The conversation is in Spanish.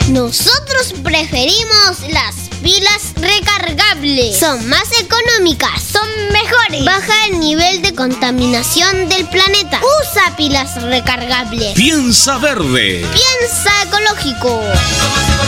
Nosotros preferimos las pilas recargables. Son más económicas, son mejores, baja el nivel de contaminación del planeta. Usa pilas recargables. Piensa verde. Piensa ecológico.